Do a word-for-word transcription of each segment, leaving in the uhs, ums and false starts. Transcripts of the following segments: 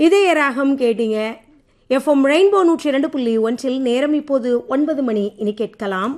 இதய ராகம் கேட்டீங்க. எஃப்எம் ரெயின்போ நூற்றி இரண்டு புள்ளி ஒன்றில் நேரம் இப்போது ஒன்பது மணி. இனி கேட்கலாம்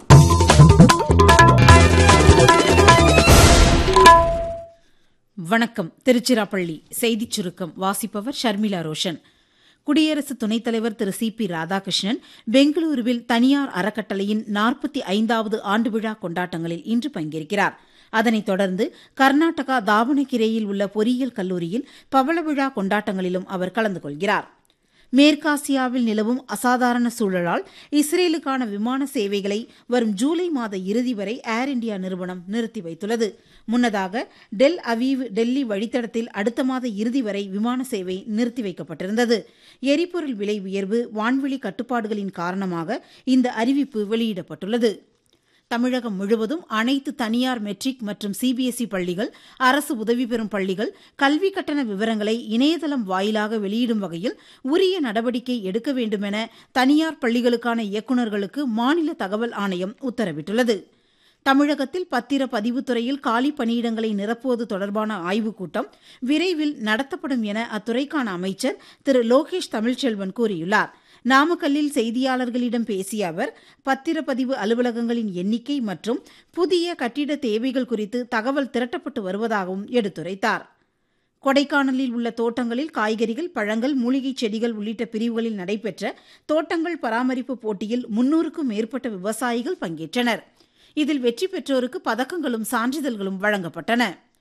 வணக்கம். திருச்சிராப்பள்ளி செய்திச் சுருக்கம் வாசிப்பவர் ஷர்மிளா ரோஷன். குடியரசு துணைத் தலைவர் திரு சி பி ராதாகிருஷ்ணன் பெங்களூருவில் தனியார் அறக்கட்டளையின் நாற்பத்தி ஐந்தாவது ஆண்டு விழா கொண்டாட்டங்களில் இன்று பங்கேற்கிறார். அதனைத் தொடர்ந்து கர்நாடகா தாவணகிரேயில் உள்ள பொறியியல் கல்லூரியில் பவள விழா கொண்டாட்டங்களிலும் அவர் கலந்து கொள்கிறார். மேற்காசியாவில் நிலவும் அசாதாரண சூழலால் இஸ்ரேலுக்கான விமான சேவைகளை வரும் ஜூலை மாத இறுதி வரை ஏர் இண்டியா நிறுவனம் நிறுத்தி வைத்துள்ளது. முன்னதாக டெல் அவீவ் டெல்லி வழித்தடத்தில் அடுத்த மாத இறுதி வரை விமான சேவை நிறுத்தி வைக்கப்பட்டிருந்தது. எரிபொருள் விலை உயர்வு, வான்வெளி கட்டுப்பாடுகளின் காரணமாக இந்த அறிவிப்பு வெளியிடப்பட்டுள்ளது. தமிழகம் முழுவதும் அனைத்து தனியார் மெட்ரிக் மற்றும் சிபிஎஸ்இ பள்ளிகள், அரசு உதவி பெறும் பள்ளிகள் கல்வி கட்டண விவரங்களை இணையதளம் வாயிலாக வெளியிடும் வகையில் உரிய நடவடிக்கை எடுக்க வேண்டுமென தனியார் பள்ளிகளுக்கான இயக்குநர்களுக்கு மாநில தகவல் ஆணையம் உத்தரவிட்டுள்ளது. தமிழகத்தில் பத்திர பதிவுத்துறையில் காலி பணியிடங்களை நிரப்புவது தொடர்பான ஆய்வுக் கூட்டம் விரைவில் நடத்தப்படும் என அத்துறைக்கான அமைச்சர் திரு லோகேஷ் தமிழ்ச்செல்வன் கூறியுள்ளார். நாமக்கல்லில் செய்தியாளர்களிடம் பேசிய அவர் பத்திரப்பதிவு அலுவலகங்களின் எண்ணிக்கை மற்றும் புதிய கட்டிட தேவைகள் குறித்து தகவல் திரட்டப்பட்டு வருவதாகவும் எடுத்துரைத்தார். கொடைக்கானலில் உள்ள தோட்டங்களில் காய்கறிகள், பழங்கள், மூலிகைச் செடிகள் உள்ளிட்ட பிரிவுகளில் நடைபெற்ற தோட்டங்கள் பராமரிப்பு போட்டியில் முன்னூறுக்கும் மேற்பட்ட விவசாயிகள் பங்கேற்றனர். இதில் வெற்றி பெற்றோருக்கு பதக்கங்களும் சான்றிதழ்களும் வழங்கப்பட்டன.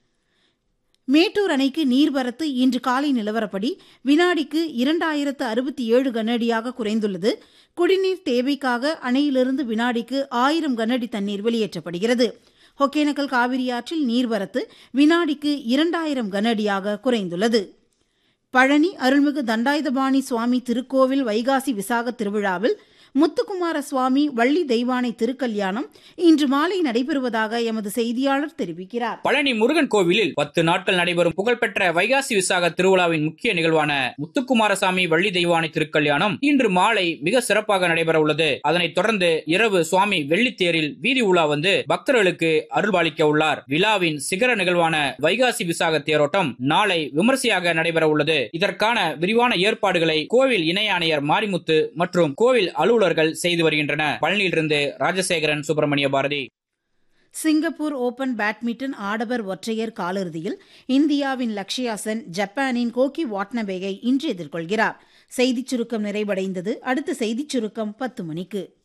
மேட்டூர் அணைக்கு நீர்வரத்து இன்று காலை நிலவரப்படி வினாடிக்கு இரண்டாயிரத்து அறுபத்தி ஏழு கனஅடியாக குறைந்துள்ளது. குடிநீர் தேவைக்காக அணையிலிருந்து வினாடிக்கு ஆயிரம் கனஅடி தண்ணீர் வெளியேற்றப்படுகிறது. ஒகேனக்கல் காவிரி ஆற்றில் நீர்வரத்து வினாடிக்கு இரண்டாயிரம் கனஅடியாக குறைந்துள்ளது. பழனி அருள்மிகு தண்டாயுதபாணி சுவாமி திருக்கோவில் வைகாசி விசாக திருவிழாவில் முத்துக்குமார சுவாமி வள்ளி தெய்வானை திருக்கல்யாணம் இன்று மாலை நடைபெறுவதாக எமது செய்தியாளர் தெரிவிக்கிறார். பழனி முருகன் கோவிலில் பத்து நாட்கள் நடைபெறும் புகழ்பெற்ற வைகாசி விசாக திருவிழாவின் முக்கிய நிகழ்வான முத்துக்குமாரசாமி வள்ளி தெய்வானை திருக்கல்யாணம் இன்று மாலை மிக சிறப்பாக நடைபெற உள்ளது. அதனைத் தொடர்ந்து இரவு சுவாமி வெள்ளித்தேரில் வீதி உலா வந்து பக்தர்களுக்கு அருள்பாலிக்க உள்ளார். விழாவின் சிகர நிகழ்வான வைகாசி விசாக தேரோட்டம் நாளை விமரிசையாக நடைபெற உள்ளது. இதற்கான விரிவான ஏற்பாடுகளை கோவில் இணை ஆணையர் மாரிமுத்து மற்றும் கோவில் அலுவலர் செய்து வருகின்றனர். பழனியிலிருந்து Rajasekaran, Subramaniya Bharathi. Singapore open badminton ஆடவர் ஒற்றையர் காலிறுதியில் இந்தியாவின் லக்ஷயா சென் ஜப்பானின் கோகி வாட்னபேயை இன்று எதிர்கொள்கிறார். செய்திச் சுருக்கம் நிறைவடைந்தது. அடுத்த செய்திச் சுருக்கம் பத்து மணிக்கு.